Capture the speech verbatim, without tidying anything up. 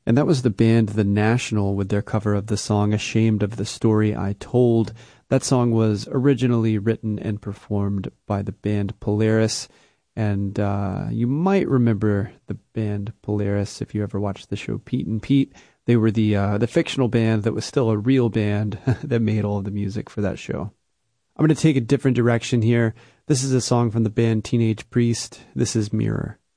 And that was the band The National with their cover of the song Ashamed of the Story I Told. That song was originally written and performed by the band Polaris. And uh, you might remember the band Polaris if you ever watched the show Pete and Pete. They were the uh, the fictional band that was still a real band that made all of the music for that show. I'm going to take a different direction here. This is a song from the band Teenage Priest. This is Mirror.